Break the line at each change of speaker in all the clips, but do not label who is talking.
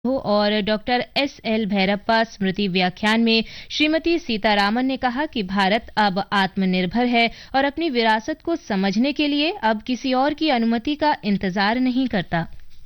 और doctor SL. Bhyrappa स्मृति व्याख्यान में श्रीमती सीतारामन ने कहा कि भारत अब आत्मनिर्भर है और अपनी विरासत को समझने के लिए अब किसी और की अनुमति का इंतजार नहीं करता।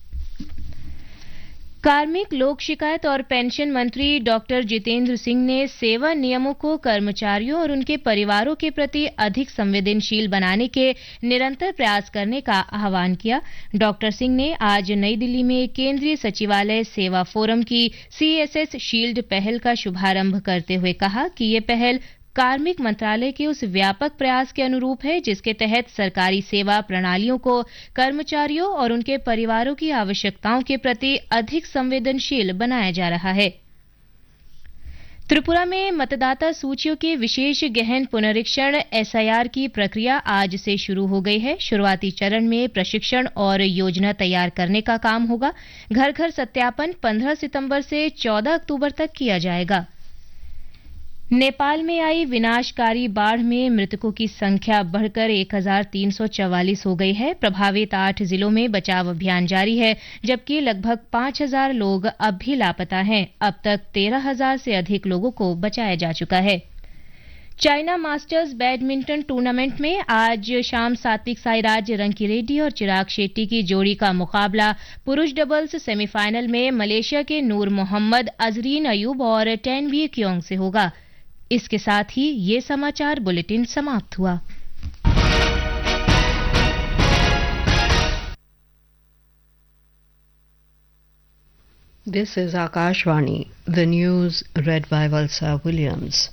कार्मिक, लोक शिकायत और पेंशन मंत्री डॉक्टर जितेंद्र सिंह ने सेवा नियमों को कर्मचारियों और उनके परिवारों के प्रति अधिक संवेदनशील बनाने के निरंतर प्रयास करने का आह्वान किया। डॉक्टर सिंह ने आज नई दिल्ली में केंद्रीय सचिवालय सेवा फोरम की सीएसएस शील्ड पहल का शुभारंभ करते हुए कहा कि ये पहल कार्मिक मंत्रालय के उस व्यापक प्रयास के अनुरूप है जिसके तहत सरकारी सेवा प्रणालियों को कर्मचारियों और उनके परिवारों की आवश्यकताओं के प्रति अधिक संवेदनशील बनाया जा रहा है। त्रिपुरा में मतदाता सूचियों के विशेष गहन पुनरीक्षण एसआईआर की प्रक्रिया आज से शुरू हो गई है। शुरुआती चरण में प्रशिक्षण और योजना तैयार करने का काम होगा। घर घर सत्यापन 15 सितंबर से 14 अक्टूबर तक किया जाएगा। नेपाल में आई विनाशकारी बाढ़ में मृतकों की संख्या बढ़कर 1344 हो गई है। प्रभावित 8 जिलों में बचाव अभियान जारी है, जबकि लगभग 5000 लोग अब भी लापता हैं। अब तक 13000 से अधिक लोगों को बचाया जा चुका है। चाइना मास्टर्स बैडमिंटन टूर्नामेंट में आज शाम सात्विक साईराज रंकीरेड्डी और चिराग शेट्टी की जोड़ी का मुकाबला पुरुष डबल्स सेमीफाइनल में मलेशिया के नूर मोहम्मद, अजरीन अयूब और टेनवी क्योंग से होगा। इसके साथ ही ये समाचार बुलेटिन समाप्त हुआ।
This is Akashvani, the news read by Valsa Williams.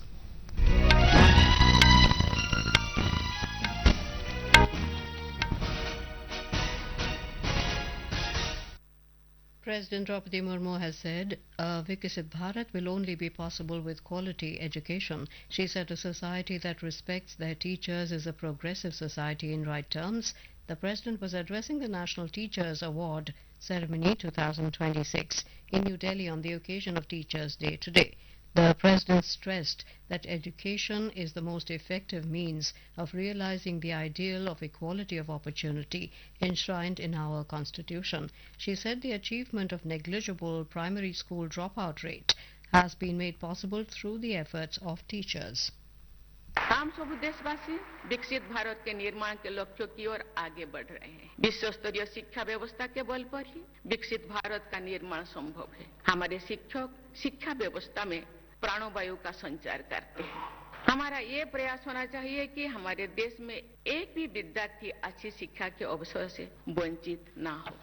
President Draupadi Murmu has said, Vikasit Bharat will only be possible with quality education. She said a society that respects their teachers is a progressive society in right terms. The President was addressing the National Teachers Award Ceremony 2026 in New Delhi on the occasion of Teachers' Day today. The President stressed that education is the most effective means of realizing the ideal of equality of opportunity enshrined in our Constitution. She said the achievement of negligible primary school dropout rate has been made possible through the efforts of teachers.
हम सब देशवासी विकसित भारत के निर्माण के लक्ष्यों की ओर आगे बढ़ रहे हैं। विश्व स्तरीय शिक्षा व्यवस्था के बल पर ही विकसित भारत का निर्माण संभव है। हमारे शिक्षक शिक्षा व्यवस्था में प्राणवायु का संचार करते हैं। हमारा ये प्रयास होना चाहिए कि हमारे देश में एक भी विद्यार्थी अच्छी शिक्षा के अवसर से वंचित ना हो।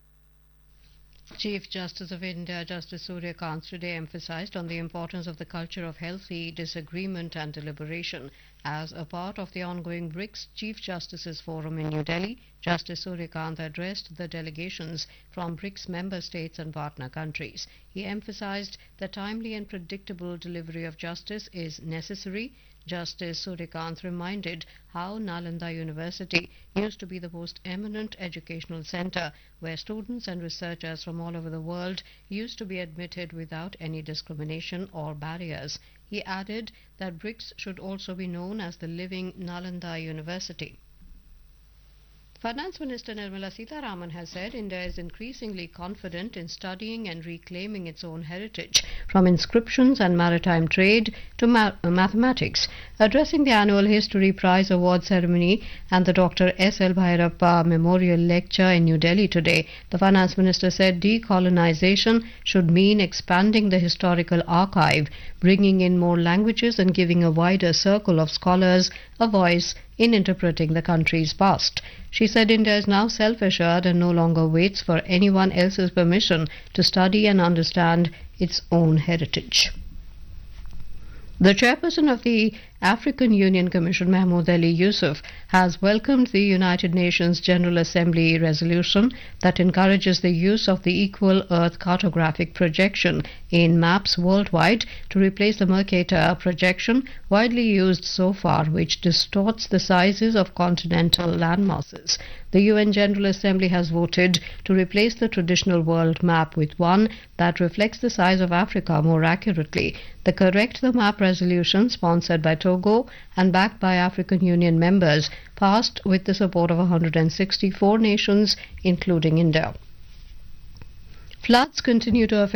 Chief Justice of India, Justice Surya Kant, today emphasized on the importance of the culture of healthy disagreement and deliberation. As a part of the ongoing BRICS Chief Justices Forum in New Delhi, Justice Surya Kant addressed the delegations from BRICS member states and partner countries. He emphasized the timely and predictable delivery of justice is necessary. Justice Suryakant reminded how Nalanda University used to be the most eminent educational center where students and researchers from all over the world used to be admitted without any discrimination or barriers. He added that BRICS should also be known as the living Nalanda University. Finance Minister Nirmala Sitharaman has said India is increasingly confident in studying and reclaiming its own heritage, from inscriptions and maritime trade to mathematics. Addressing the annual History Prize Award ceremony and the Dr. S.L. Bhairappa Memorial Lecture in New Delhi today, the Finance Minister said decolonization should mean expanding the historical archive, bringing in more languages and giving a wider circle of scholars a voice in interpreting the country's past. She said India is now self-assured and no longer waits for anyone else's permission to study and understand its own heritage. The chairperson of the African Union Commission, Mahmoud Ali Yusuf, has welcomed the United Nations General Assembly resolution that encourages the use of the Equal Earth Cartographic Projection in maps worldwide to replace the Mercator projection widely used so far, which distorts the sizes of continental landmasses. The UN General Assembly has voted to replace the traditional world map with one that reflects the size of Africa more accurately. The Correct the Map resolution, sponsored by Togo and backed by African Union members, passed with the support of 164 nations, including India. Floods continue to affect